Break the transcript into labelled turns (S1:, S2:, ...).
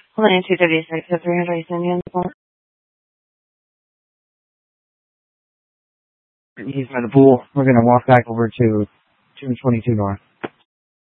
S1: Hold on, 236 at 300 East Indian. He's by the pool. We're going to walk back over to 222 North.